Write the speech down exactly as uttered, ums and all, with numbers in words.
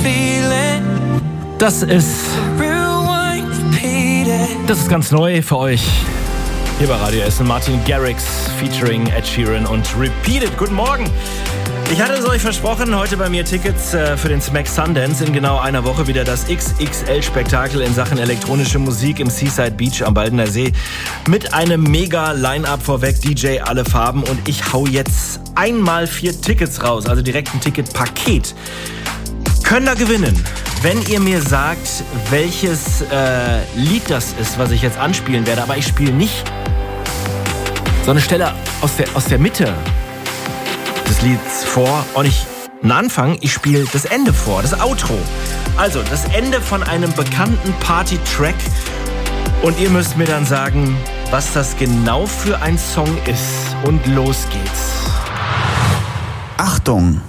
Das ist... Das ist ganz neu für euch. Hier bei Radio Essen. Martin Garrix featuring Ed Sheeran und Repeat It. Guten Morgen. Ich hatte es euch versprochen, heute bei mir Tickets äh, für den Smack Sundance. In genau einer Woche wieder das X X L-Spektakel in Sachen elektronische Musik im Seaside Beach am Baldener See. Mit einem mega Line-Up vorweg, D J alle Farben. Und ich hau jetzt einmal vier Tickets raus, also direkt ein Ticketpaket. Könnt ihr gewinnen, wenn ihr mir sagt, welches äh, Lied das ist, was ich jetzt anspielen werde. Aber ich spiele nicht so eine Stelle aus der, aus der Mitte des Lieds vor und ich einen Anfang, ich spiele das Ende vor, das Outro. Also das Ende von einem bekannten Party-Track und ihr müsst mir dann sagen, was das genau für ein Song ist. Und los geht's. Achtung!